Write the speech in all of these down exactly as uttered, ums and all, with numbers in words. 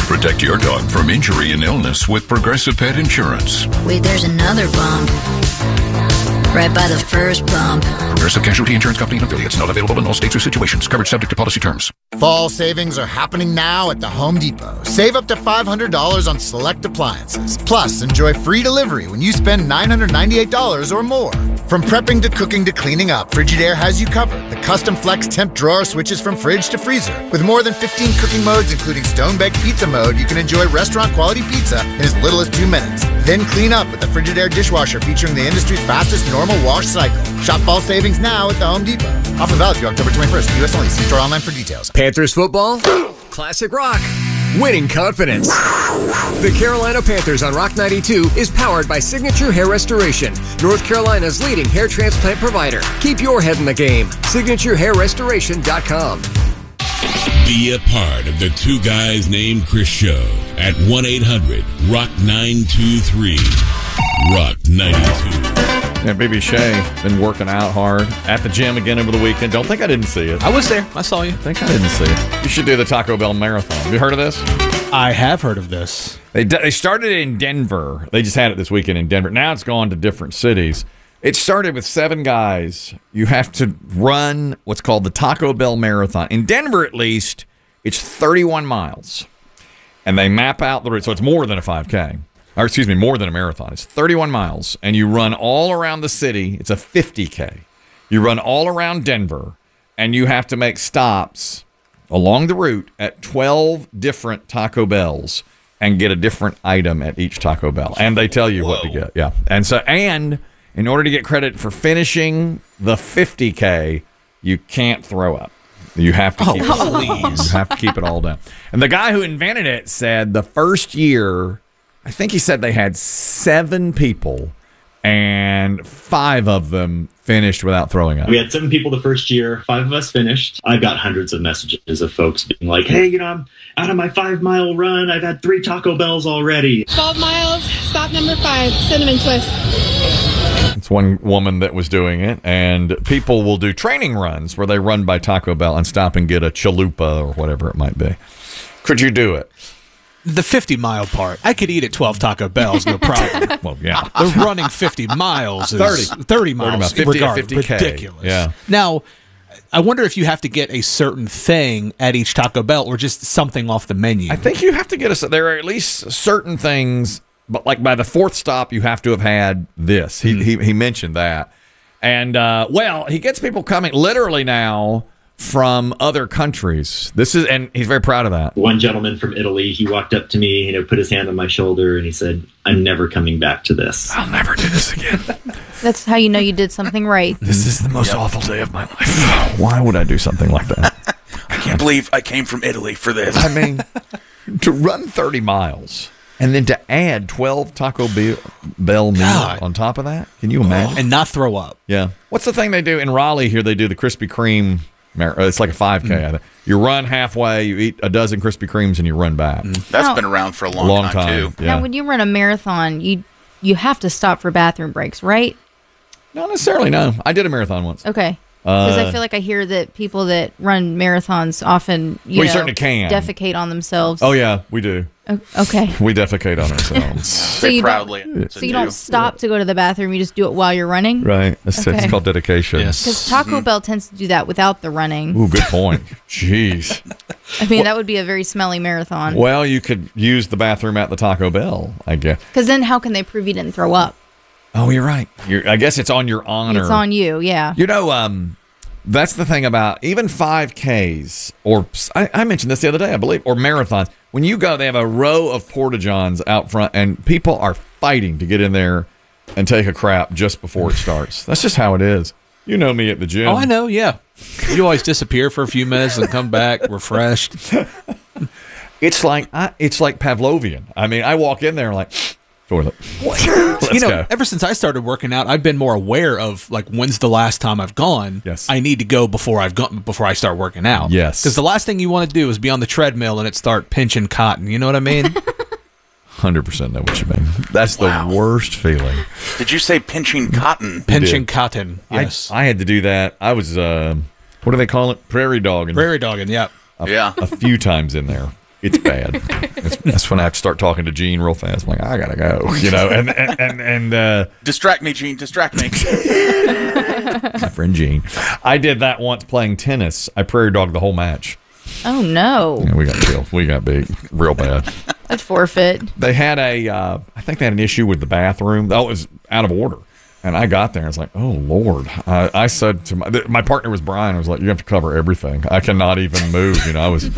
Protect your dog from injury and illness with Progressive Pet Insurance. Wait, there's another bump. Right by the first bump. Progressive Casualty Insurance Company and affiliates. Not available in all states or situations. Coverage subject to policy terms. Fall savings are happening now at the Home Depot. Save up to five hundred dollars on select appliances. Plus, enjoy free delivery when you spend nine hundred ninety-eight dollars or more. From prepping to cooking to cleaning up, Frigidaire has you covered. The custom flex temp drawer switches from fridge to freezer. With more than fifteen cooking modes, including stone-baked pizza mode, you can enjoy restaurant-quality pizza in as little as two minutes. Then clean up with the Frigidaire dishwasher featuring the industry's fastest normal wash cycle. Shop fall savings now at the Home Depot. Offer valid through October twenty-first. U S only. See store online for details. Panthers football, classic rock, winning confidence. The Carolina Panthers on Rock ninety-two is powered by Signature Hair Restoration, North Carolina's leading hair transplant provider. Keep your head in the game. signature hair restoration dot com. Be a part of the Two Guys Named Chris show at one eight hundred rock nine two three. Rock ninety-two. Yeah, B B Shea been working out hard at the gym again over the weekend. Don't think I didn't see it. I was there. I saw you. I think I didn't see it. You should do the Taco Bell Marathon. Have you heard of this? I have heard of this. They they started it in Denver. They just had it this weekend in Denver. Now it's gone to different cities. It started with seven guys. You have to run what's called the Taco Bell Marathon. In Denver, at least, it's thirty-one miles. And they map out the route. So it's more than a five K. Or excuse me, more than a marathon. It's thirty-one miles. And you run all around the city. It's a fifty K. You run all around Denver. And you have to make stops along the route at twelve different Taco Bells and get a different item at each Taco Bell. And they tell you Whoa. what to get. Yeah. And so, and in order to get credit for finishing the fifty K, you can't throw up. You have to keep oh, it. Please. You have to keep it all down. And the guy who invented it said the first year, I think he said they had seven people, and five of them finished without throwing up. We had seven people the first year. Five of us finished. I got hundreds of messages of folks being like, hey, you know, I'm out of my five-mile run. I've had three Taco Bells already. twelve miles, stop number five, Cinnamon Twist. It's one woman that was doing it, and people will do training runs where they run by Taco Bell and stop and get a chalupa or whatever it might be. Could you do it? The fifty-mile part, I could eat at twelve Taco Bells, no problem. Well, yeah. The running fifty miles is thirty. thirty miles. thirty miles, fifty, fifty K. Ridiculous. Yeah. Now, I wonder if you have to get a certain thing at each Taco Bell or just something off the menu. I think you have to get a. There are at least certain things, but like by the fourth stop, you have to have had this. He mm. he, he mentioned that, and uh, well, he gets people coming literally now from other countries. This is, and he's very proud of that. One gentleman from Italy, he walked up to me, you know, put his hand on my shoulder, and he said, "I'm never coming back to this. I'll never do this again." That's how you know you did something right. This is the most yep. awful day of my life. Why would I do something like that? I can't believe I came from Italy for this. I mean, to run thirty miles and then to add twelve Taco Bell meals on top of that. Can you imagine? And not throw up. Yeah. What's the thing they do in Raleigh here? They do the Krispy Kreme. It's like a five K. Mm. I think. You run halfway, you eat a dozen Krispy Kremes, and you run back. Mm. That's now, been around for a long, long time, time, too. Yeah. Now, when you run a marathon, you you have to stop for bathroom breaks, right? Not necessarily, no. I did a marathon once. Okay. Because Uh, I feel like I hear that people that run marathons often, you we know, certainly can. defecate on themselves. Oh, yeah, we do. O- Okay. We defecate on ourselves. So you proudly. don't, so you don't stop to go to the bathroom. You just do it while you're running? Right. It's, Okay. it's called dedication. Because Taco Bell tends to do that without the running. Ooh, good point. Jeez. I mean, that would be a very smelly marathon. Well, you could use the bathroom at the Taco Bell, I guess. Because then how can they prove you didn't throw up? Oh, you're right. You're, I guess it's on your honor. It's on you, yeah. You know, um, that's the thing about even five Ks, or I, I mentioned this the other day, I believe, or marathons. When you go, they have a row of porta-johns out front, and people are fighting to get in there and take a crap just before it starts. That's just how it is. You know me at the gym. Oh, I know, yeah. You always disappear for a few minutes and come back refreshed. It's like I, it's like Pavlovian. I mean, I walk in there like, toilet. Let's you know, go. ever since I started working out, I've been more aware of like when's the last time I've gone. Yes. I need to go before I've gone before I start working out. Yes. Because the last thing you want to do is be on the treadmill and it start pinching cotton. You know what I mean? one hundred percent know what you mean. That's Wow. the worst feeling. Did you say pinching cotton? Pinching did. cotton. Yes. I, I had to do that. I was, uh, what do they call it? Prairie dogging. Prairie dogging. Yeah. A, Yeah. a few times in there. It's bad. It's, that's when I have to start talking to Gene real fast. I'm like, I gotta go, you know. And and and, and uh, distract me, Gene. Distract me. My friend Gene. I did that once playing tennis. I prairie dogged the whole match. Oh no! Yeah, we got killed. We got big, real bad. I'd forfeit. They had a. Uh, I think they had an issue with the bathroom. That was out of order. And I got there and I was like, oh, Lord. I, I said to my, my partner was Brian. I was like, you have to cover everything. I cannot even move. You know, I was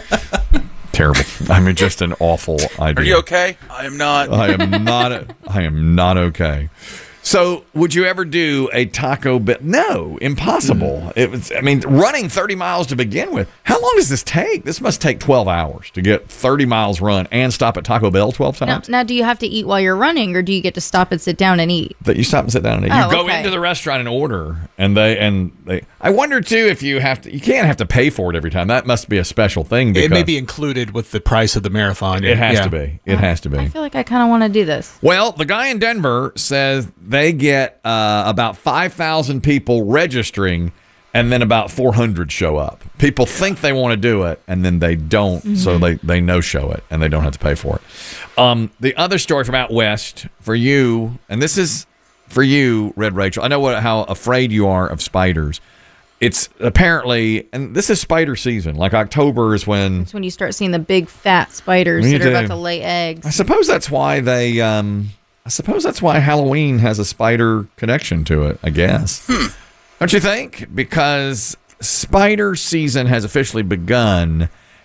terrible. I mean, just an awful idea. Are you okay? I am not. I am not. I am not okay. So, would you ever do a Taco Bell? No, impossible. Mm. It was. I mean, running thirty miles to begin with. How long does this take? This must take twelve hours to get thirty miles run and stop at Taco Bell twelve times. Now, now, do you have to eat while you're running, or do you get to stop and sit down and eat? That you stop and sit down and eat. Oh, you go okay. into the restaurant and order, and they and they. I wonder too if you have to. You can't have to pay for it every time. That must be a special thing. It may be included with the price of the marathon. It has yeah. to be. It has to be. I feel like I kind of want to do this. Well, the guy in Denver says they get uh, about five thousand people registering, and then about four hundred show up. People think they want to do it, and then they don't, mm-hmm. so they, they no-show it, and they don't have to pay for it. Um, the other story from out west for you, and this is for you, Red Rachel. I know what, how afraid you are of spiders. It's apparently, and this is spider season. Like October is when it's when you start seeing the big fat spiders that are about to lay eggs. I suppose that's why they. Um, I suppose that's why Halloween has a spider connection to it. I guess, hmm. Don't you think? Because spider season has officially begun,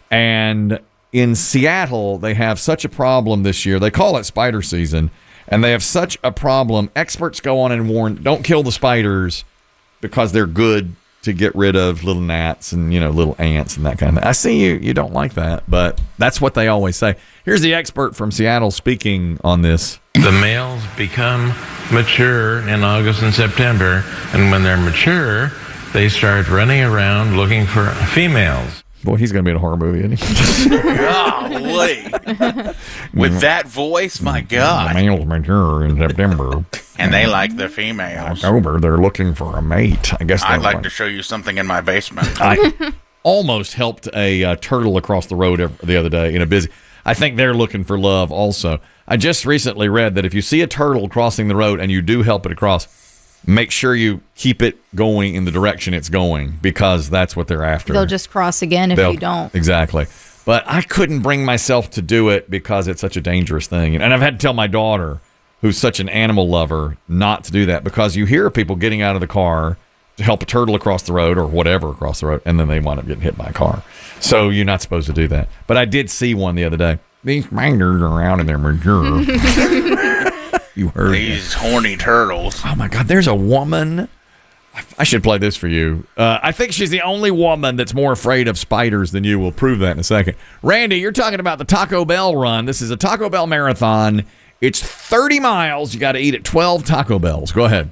and in Seattle they have such a problem this year. They call it spider season, and they have such a problem. Experts go on and warn: don't kill the spiders because they're good to get rid of little gnats and, you know, little ants and that kind of thing. I see you you don't like that, but that's what they always say. Here's the expert from Seattle speaking on this. The males become mature in August and September, and when they're mature, they start running around looking for females. Boy, he's going to be in a horror movie, isn't he? Golly. With that voice, my God. The males mature in September. And they like the females. October, they're looking for a mate. I guess I'd like like. to show you something in my basement. I almost helped a uh, turtle across the road the other day in a busy. I think they're looking for love also. I just recently read that if you see a turtle crossing the road and you do help it across, make sure you keep it going in the direction it's going, because that's what they're after. They'll just cross again if They'll, you don't. Exactly. But I couldn't bring myself to do it because it's such a dangerous thing. And I've had to tell my daughter, who's such an animal lover, not to do that, because you hear people getting out of the car to help a turtle across the road or whatever across the road, and then they wind up getting hit by a car. So you're not supposed to do that. But I did see one the other day. These spiders are out and they're mature. You heard These that. horny turtles. Oh, my God. There's a woman. I should play this for you. Uh, I think she's the only woman that's more afraid of spiders than you. We'll prove that in a second. Randy, you're talking about the Taco Bell run. This is a Taco Bell marathon. It's thirty miles. You got to eat at twelve Taco Bells. Go ahead.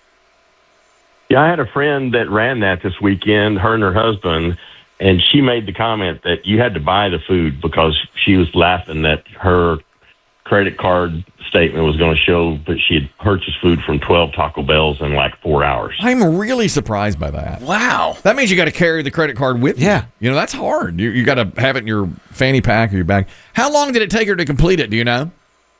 Yeah, I had a friend that ran that this weekend, her and her husband, and she made the comment that you had to buy the food because she was laughing that her credit card statement was going to show that she had purchased food from twelve Taco Bells in like four hours. I'm really surprised by that. Wow. That means you got to carry the credit card with you. Yeah. You know, that's hard. You, you got to have it in your fanny pack or your bag. How long did it take her to complete it? Do you know?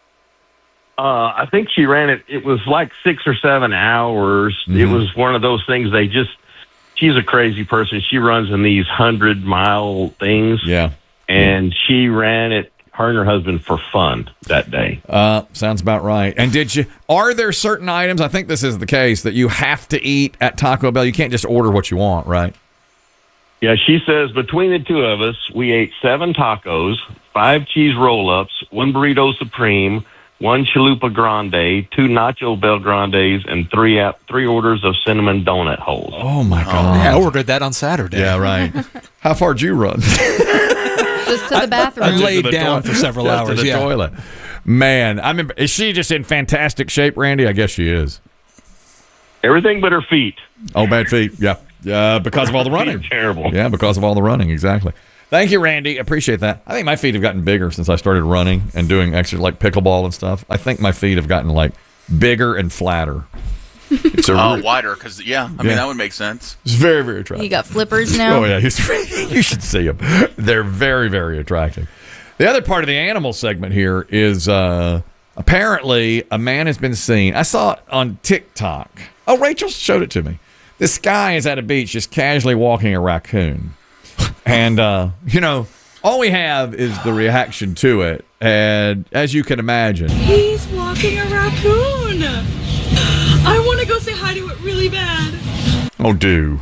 Uh, I think she ran it. It was like six or seven hours. Mm-hmm. It was one of those things they just, she's a crazy person. She runs in these hundred mile things. Yeah. And yeah. she ran it, her and her husband, for fun that day. Uh, sounds about right. And did you, are there certain items, I think this is the case, that you have to eat at Taco Bell? You can't just order what you want, right? Yeah, she says between the two of us, we ate seven tacos, five cheese roll-ups, one burrito supreme, one chalupa grande, two nacho bel grandes, and three uh, three orders of cinnamon donut holes. Oh, my God. Yeah, I ordered that on Saturday. Yeah, right. How far did you run? Just to the bathroom. I, I laid down toilet. for several Just hours. To the yeah. toilet. Man, I mean, is she just in fantastic shape, Randy? I guess she is. Everything but her feet. Oh, bad feet. Yeah. Yeah, because of all the running. Terrible. Yeah, because of all the running. Exactly. Thank you, Randy. Appreciate that. I think my feet have gotten bigger since I started running and doing extra like pickleball and stuff. I think my feet have gotten like bigger and flatter. It's a Oh, re- wider, because, yeah, I Yeah. mean, that would make sense. It's very, very attractive. You got flippers now? Oh, yeah. He's, you should see them. They're very, very attractive. The other part of the animal segment here is uh, apparently a man has been seen. I saw it on TikTok. Oh, Rachel showed it to me. This guy is at a beach just casually walking a raccoon. And, uh, you know, all we have is the reaction to it. And as you can imagine, He's walking a raccoon. I want to go say hi to it really bad. oh, do.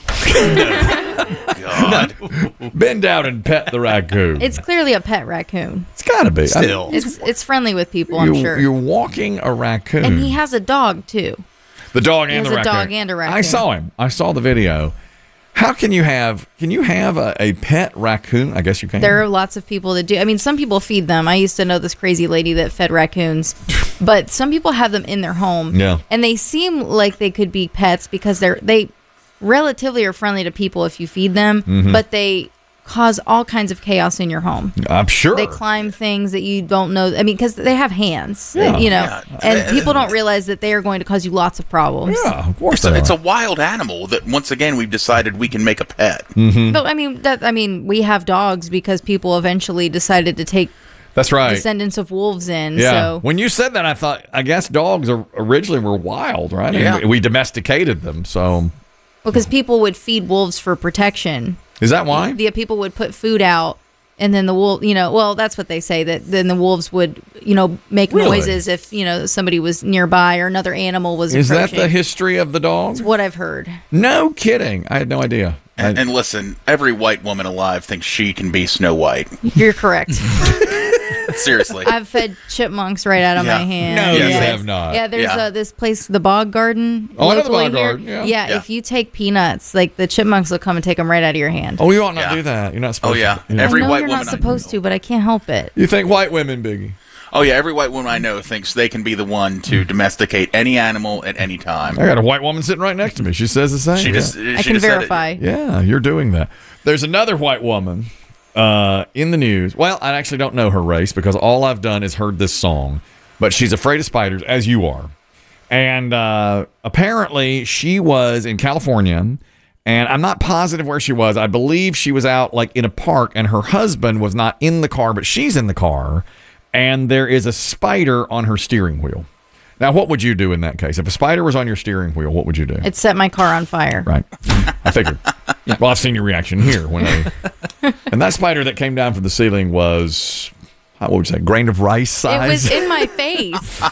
God. Bend down and pet the raccoon. It's clearly a pet raccoon. It's got to be. Still. It's it's friendly with people, I'm you, sure. You're walking a raccoon. And he has a dog too. The dog He and has the a raccoon. dog and a raccoon. I saw him. I saw the video. How can you have? Can you have a, a pet raccoon? I guess you can. There are lots of people that do. I mean, some people feed them. I used to know this crazy lady that fed raccoons, but some people have them in their home. Yeah. And they seem like they could be pets because they're they relatively are friendly to people if you feed them, Mhm. but they cause all kinds of chaos in your home. I'm sure. They climb things that you don't know. I mean, because they have hands, Yeah. you know, Yeah. and people don't realize that they are going to cause you lots of problems. Yeah, of course It's a, they it's are. a wild animal that, once again, we've decided we can make a pet. Mhm. But I mean, that I mean, we have dogs because people eventually decided to take That's right. descendants of wolves in. Yeah. So When you said that, I thought, I guess dogs are, originally were wild, right? And Yeah. we, we domesticated them. So because people would feed wolves for protection. is that why? The people would put food out, and then the wolf, you know, well, that's what they say, that then the wolves would, you know, make Really? noises if, you know, somebody was nearby or another animal was Is that approaching. the history of the dog? That's what I've heard. No kidding. I had no idea. And, and listen, every white woman alive thinks she can be Snow White. You're correct. Seriously. I've fed chipmunks right out of Yeah. my hand. No, you Yes. have not. Yeah, there's Yeah. Uh, this place, the Bog Garden. Oh, I know the locally Bog here. Garden, yeah. Yeah. if you take peanuts, like the chipmunks will come and take them right out of your hand. Oh, you ought not Yeah. do that. You're not supposed Oh, yeah. to. Yeah. Every I know white you're woman not I supposed to, but I can't help it. You think white women, Biggie? Oh, yeah, every white woman I know thinks they can be the one to domesticate any animal at any time. I got a white woman sitting right next to me. She says the same. She Yeah. just, I she can just said it. verify. Yeah, you're doing that. There's another white woman uh, in the news. Well, I actually don't know her race because all I've done is heard this song. But she's afraid of spiders, as you are. And uh, apparently she was in California, and I'm not positive where she was. I believe she was out like in a park, and her husband was not in the car, but she's in the car, and there is a spider on her steering wheel. Now, what would you do in that case? If a spider was on your steering wheel, what would you do? It set my car on fire. Right. I figured. Well, I've seen your reaction here when I. And that spider that came down from the ceiling was, how what would you say, grain of rice size? It was in my face.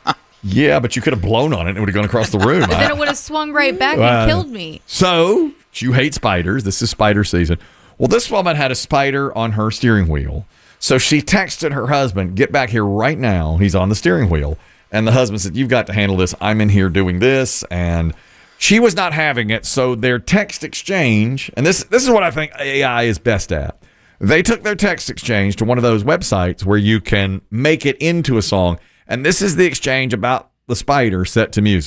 Yeah, but you could have blown on it and it would have gone across the room. But then it would have swung right back Uh, and killed me. So, you hate spiders. This is spider season. Well, this woman had a spider on her steering wheel. So she texted her husband, get back here right now. He's on the steering wheel. And the husband said, you've got to handle this. I'm in here doing this. And she was not having it. So their text exchange, and this, this is what I think A I is best at. They took their text exchange to one of those websites where you can make it into a song. And this is the exchange about the spider set to music.